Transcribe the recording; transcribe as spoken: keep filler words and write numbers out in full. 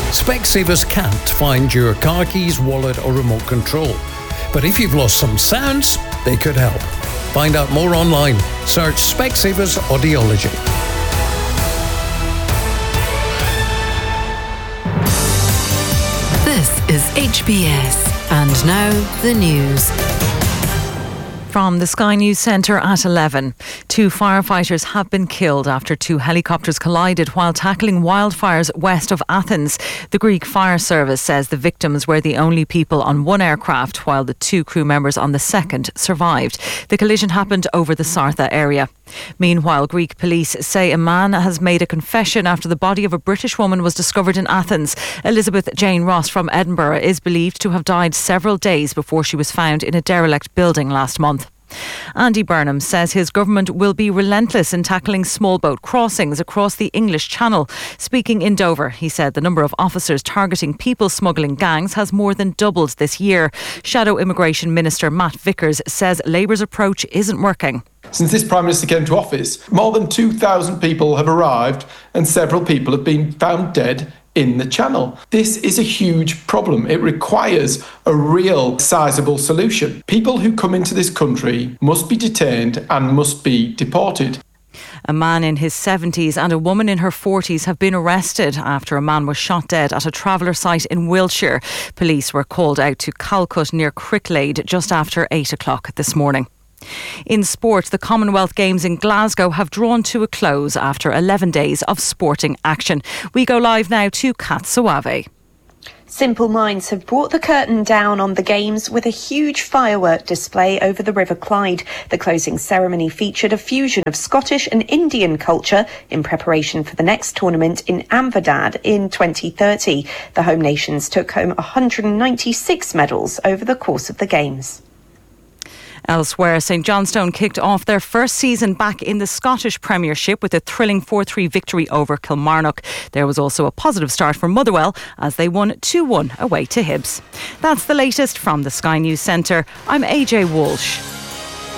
Specsavers can't find your car keys, wallet or remote control. But if you've lost some sounds, they could help. Find out more online. Search Specsavers Audiology. This is H B S. And now the news. From the Sky News Centre at eleven. Two firefighters have been killed after two helicopters collided while tackling wildfires west of Athens. The Greek Fire Service says the victims were the only people on one aircraft, while the two crew members on the second survived. The collision happened over the Sartha area. Meanwhile, Greek police say a man has made a confession after the body of a British woman was discovered in Athens. Elizabeth Jane Ross from Edinburgh is believed to have died several days before she was found in a derelict building last month. Andy Burnham says his government will be relentless in tackling small boat crossings across the English Channel. Speaking in Dover, he said the number of officers targeting people smuggling gangs has more than doubled this year. Shadow Immigration Minister Matt Vickers says Labour's approach isn't working. Since this Prime Minister came to office, more than two thousand people have arrived and several people have been found dead in the Channel. This is a huge problem. It requires a real sizable solution. People who come into this country must be detained and must be deported. A man in his seventies and a woman in her forties have been arrested after a man was shot dead at a traveller site in Wiltshire. Police were called out to Calcut near Cricklade just after eight o'clock this morning. In sport, the Commonwealth Games in Glasgow have drawn to a close after eleven days of sporting action. We go live now to Kat Suave. Simple Minds have brought the curtain down on the Games with a huge firework display over the River Clyde. The closing ceremony featured a fusion of Scottish and Indian culture in preparation for the next tournament in Amverdad in twenty thirty. The home nations took home one hundred ninety-six medals over the course of the Games. Elsewhere, St Johnstone kicked off their first season back in the Scottish Premiership with a thrilling four three victory over Kilmarnock. There was also a positive start for Motherwell as they won two one away to Hibs. That's the latest from the Sky News Centre. I'm A J Walsh.